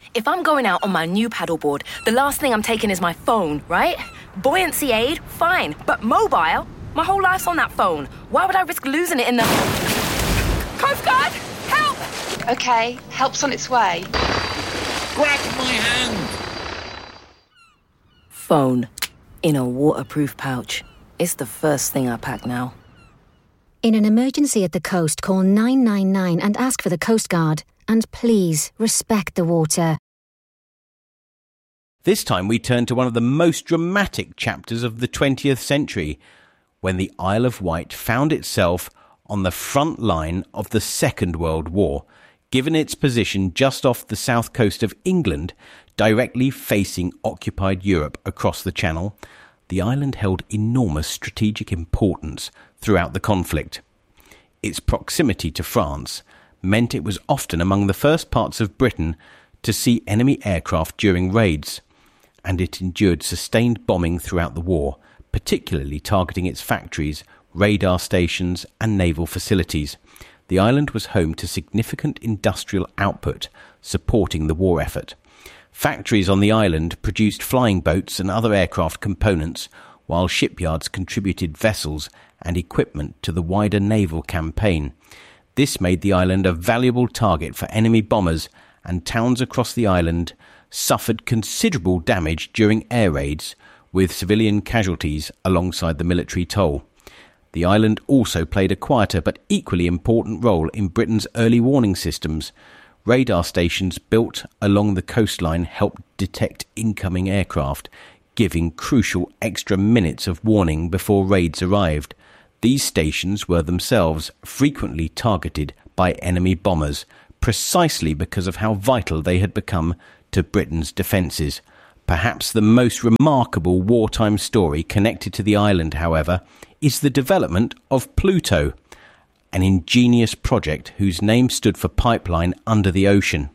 If I'm going out on my new paddleboard, the last thing I'm taking is my phone, right? Buoyancy aid, fine. But mobile? My whole life's on that phone. Why would I risk losing it in the... Coast Guard! Help! Okay, help's on its way. Grab my hand! Phone. In a waterproof pouch. It's the first thing I pack now. In an emergency at the coast, call 999 and ask for the Coast Guard. And please, respect the water. This time we turn to one of the most dramatic chapters of the 20th century, when the Isle of Wight found itself on the front line of the Second World War, given its position just off the south coast of England, directly facing occupied Europe across the Channel. The island held enormous strategic importance throughout the conflict. Its proximity to France meant it was often among the first parts of Britain to see enemy aircraft during raids, and it endured sustained bombing throughout the war, particularly targeting its factories, radar stations and naval facilities. The island was home to significant industrial output supporting the war effort. Factories on the island produced flying boats and other aircraft components, while shipyards contributed vessels and equipment to the wider naval campaign. This made the island a valuable target for enemy bombers, and towns across the island suffered considerable damage during air raids, with civilian casualties alongside the military toll. The island also played a quieter but equally important role in Britain's early warning systems. Radar stations built along the coastline helped detect incoming aircraft, giving crucial extra minutes of warning before raids arrived. These stations were themselves frequently targeted by enemy bombers, precisely because of how vital they had become to Britain's defences. Perhaps the most remarkable wartime story connected to the island, however, is the development of Pluto, an ingenious project whose name stood for pipeline under the ocean.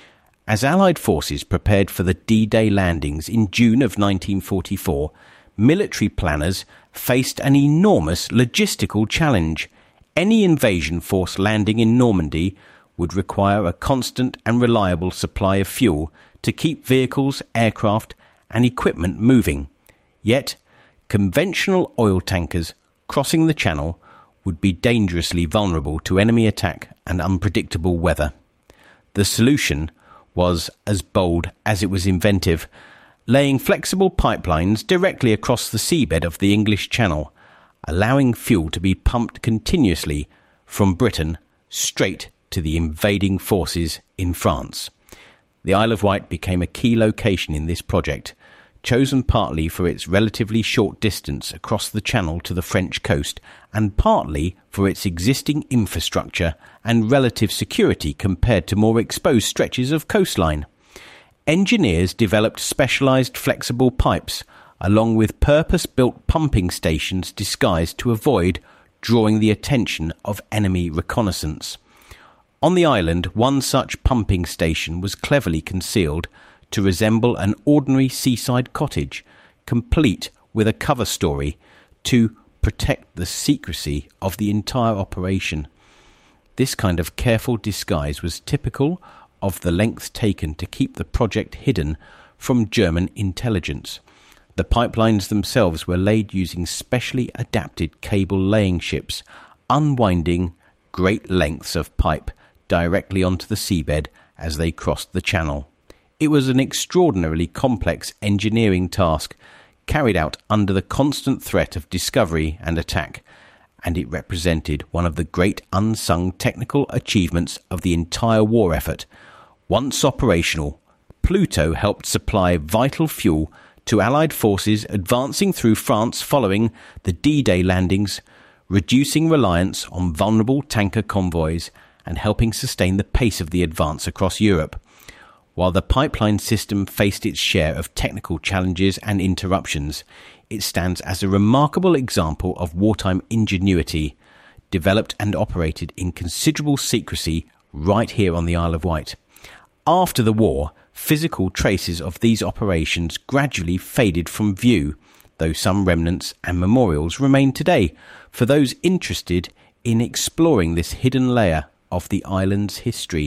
As Allied forces prepared for the D-Day landings in June of 1944, military planners faced an enormous logistical challenge. Any invasion force landing in Normandy would require a constant and reliable supply of fuel to keep vehicles, aircraft and equipment moving. Yet, conventional oil tankers crossing the Channel would be dangerously vulnerable to enemy attack and unpredictable weather. The solution was as bold as it was inventive, laying flexible pipelines directly across the seabed of the English Channel, allowing fuel to be pumped continuously from Britain straight to the invading forces in France. The Isle of Wight became a key location in this project, chosen partly for its relatively short distance across the Channel to the French coast, and partly for its existing infrastructure and relative security compared to more exposed stretches of coastline. Engineers developed specialised flexible pipes, along with purpose-built pumping stations disguised to avoid drawing the attention of enemy reconnaissance. On the island, one such pumping station was cleverly concealed to resemble an ordinary seaside cottage, complete with a cover story to protect the secrecy of the entire operation. This kind of careful disguise was typical of the lengths taken to keep the project hidden from German intelligence. The pipelines themselves were laid using specially adapted cable-laying ships, unwinding great lengths of pipe directly onto the seabed as they crossed the Channel. It was an extraordinarily complex engineering task, carried out under the constant threat of discovery and attack, and it represented one of the great unsung technical achievements of the entire war effort. Once operational, Pluto helped supply vital fuel to Allied forces advancing through France following the D-Day landings, reducing reliance on vulnerable tanker convoys and helping sustain the pace of the advance across Europe. While the pipeline system faced its share of technical challenges and interruptions, it stands as a remarkable example of wartime ingenuity, developed and operated in considerable secrecy right here on the Isle of Wight. After the war, physical traces of these operations gradually faded from view, though some remnants and memorials remain today for those interested in exploring this hidden layer of the island's history.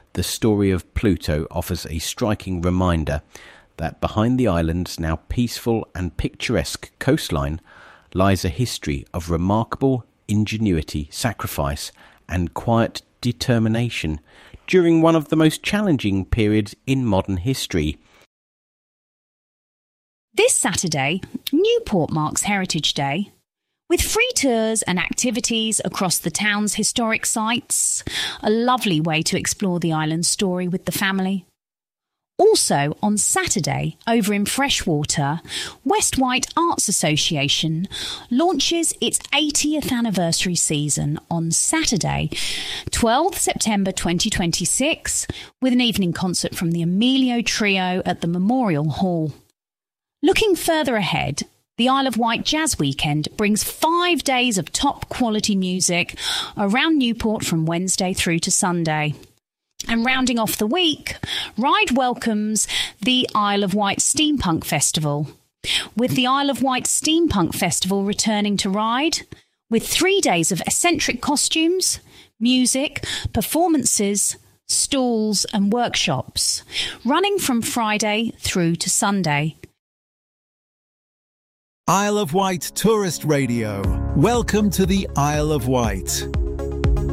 the story of Pluto offers a striking reminder that behind the island's now peaceful and picturesque coastline lies a history of remarkable ingenuity, sacrifice, and quiet determination during one of the most challenging periods in modern history. This Saturday, Newport marks Heritage Day, with free tours and activities across the town's historic sites, a lovely way to explore the island's story with the family. Also, on Saturday, over in Freshwater, West White Arts Association launches its 80th anniversary season on Saturday, 12th September 2026, with an evening concert from the Emilio Trio at the Memorial Hall. Looking further ahead, the Isle of Wight Jazz Weekend brings 5 days of top-quality music around Newport from Wednesday through to Sunday. And rounding off the week, Ryde welcomes the Isle of Wight Steampunk Festival, with the Isle of Wight Steampunk Festival returning to Ryde, with 3 days of eccentric costumes, music, performances, stalls and workshops, running from Friday through to Sunday. Isle of Wight Tourist Radio. Welcome to the Isle of Wight.